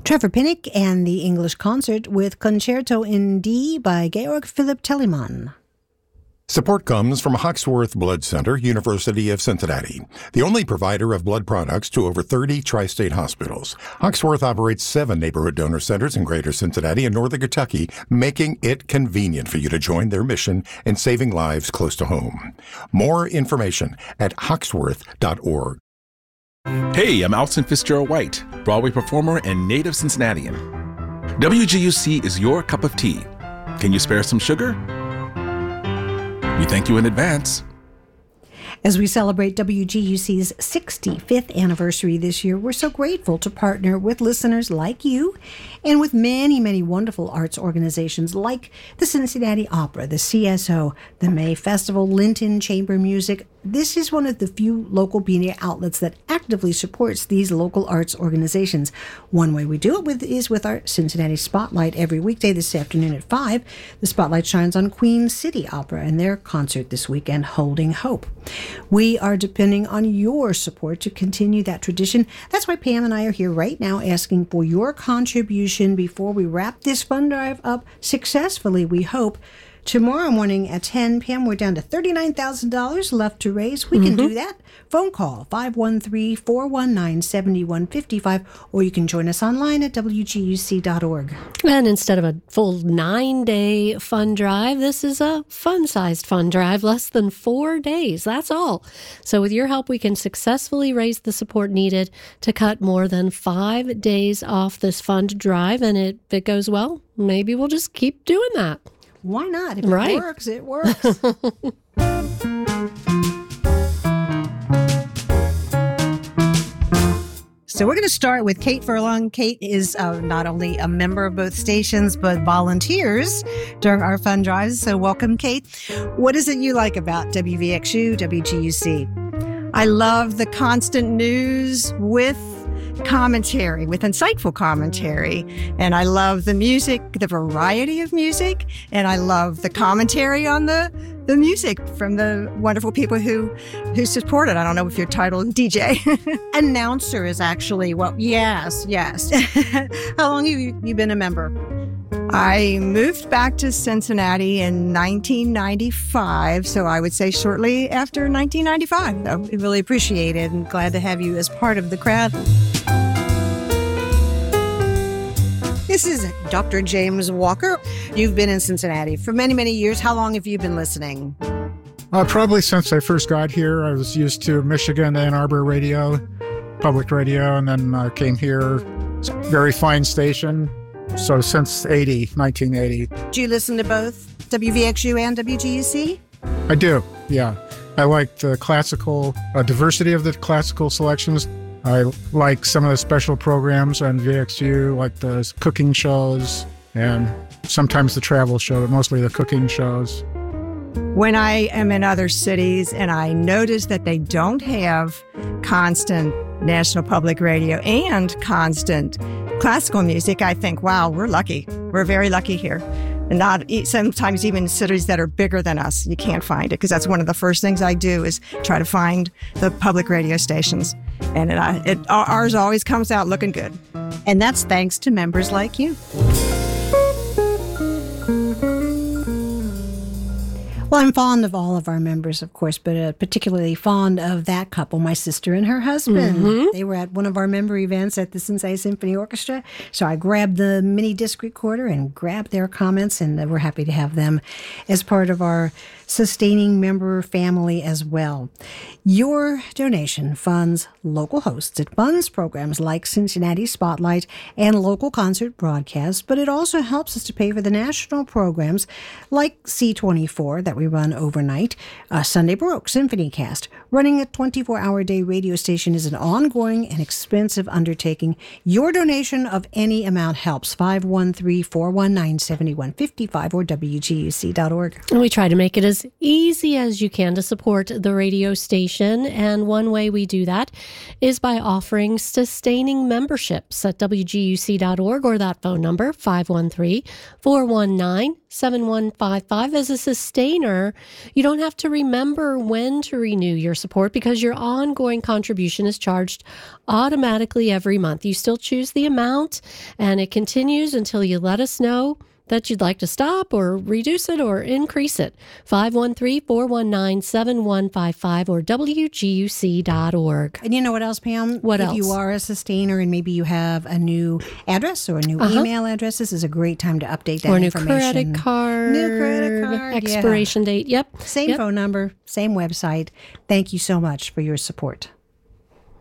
Trevor Pinnock and the English Concert with Concerto in D by Georg Philipp Telemann. Support comes from Hawksworth Blood Center, University of Cincinnati, the only provider of blood products to over 30 tri-state hospitals. Hawksworth operates 7 neighborhood donor centers in greater Cincinnati and northern Kentucky, making it convenient for you to join their mission in saving lives close to home. More information at hawksworth.org. Hey, I'm Alton Fitzgerald White, Broadway performer and native Cincinnatian. WGUC is your cup of tea. Can you spare some sugar? We thank you in advance. As we celebrate WGUC's 65th anniversary this year, we're so grateful to partner with listeners like you and with many, many wonderful arts organizations like the Cincinnati Opera, the CSO, the May Festival, Linton Chamber Music. This is one of the few local media outlets that actively supports these local arts organizations. One way we do it is with our Cincinnati Spotlight every weekday this afternoon at 5. The Spotlight shines on Queen City Opera and their concert this weekend, Holding Hope. We are depending on your support to continue that tradition. That's why Pam and I are here right now asking for your contribution before we wrap this fund drive up successfully, we hope. Tomorrow morning at 10, Pam, we're down to $39,000 left to raise. We can do that. Phone call 513-419-7155, or you can join us online at WGUC.org. And instead of a full 9-day fund drive, this is a fun-sized fund drive, less than 4 days. That's all. So with your help, we can successfully raise the support needed to cut more than 5 days off this fund drive. And if it goes well, maybe we'll just keep doing that. Why not? If it works, it works. So we're going to start with Kate Furlong. Kate is not only a member of both stations, but volunteers during our fund drives. So welcome, Kate. What is it you like about WVXU, WGUC? I love the constant news with commentary, with insightful commentary. And I love the music, the variety of music. And I love the commentary on the music from the wonderful people who support it. I don't know if you're titled DJ. Announcer is actually what. Yes. How long have you been a member? I moved back to Cincinnati in 1995, so I would say shortly after 1995. So we really appreciate it and glad to have you as part of the crowd. This is Dr. James Walker. You've been in Cincinnati for many, many years. How long have you been listening? Probably since I first got here. I was used to Michigan, Ann Arbor radio, public radio, and then came here. It's a very fine station. So since 1980. Do you listen to both WVXU and WGUC? I do, yeah. I like the classical, diversity of the classical selections. I like some of the special programs on VXU, like the cooking shows and sometimes the travel show, but mostly the cooking shows. When I am in other cities and I notice that they don't have constant National Public Radio and constant classical music, I think, wow, we're lucky. We're very lucky here. And not sometimes even cities that are bigger than us, you can't find it, because that's one of the first things I do is try to find the public radio stations. And ours always comes out looking good. And that's thanks to members like you. Well, I'm fond of all of our members, of course, but particularly fond of that couple, my sister and her husband. Mm-hmm. They were at one of our member events at the Cincinnati Symphony Orchestra. So I grabbed the mini disc recorder and grabbed their comments, and we're happy to have them as part of our sustaining member family as well. Your donation funds local hosts. It funds programs like Cincinnati Spotlight and local concert broadcasts, but it also helps us to pay for the national programs like C24 that we run overnight, Sunday Baroque, Symphony Cast. Running a 24-hour-day radio station is an ongoing and expensive undertaking. Your donation of any amount helps. 513-419-7155 or WGUC.org. We try to make it as easy as you can to support the radio station, and one way we do that is by offering sustaining memberships at WGUC.org or that phone number, 513-419-7155. 7155. As a sustainer, you don't have to remember when to renew your support because your ongoing contribution is charged automatically every month. You still choose the amount, and it continues until you let us know that you'd like to stop or reduce it or increase it. 513-419-7155 or WGUC.org. And you know what else, Pam? What else? If you are a sustainer and maybe you have a new address or a new email address, this is a great time to update that or new information. credit card. New credit card. Expiration date. Yep. Same phone number, same website. Thank you so much for your support.